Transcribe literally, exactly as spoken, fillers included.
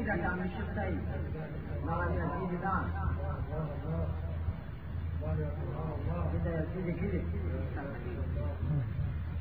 كده تعمل الشيخين مع يزيد الآن كده يا سيدي كده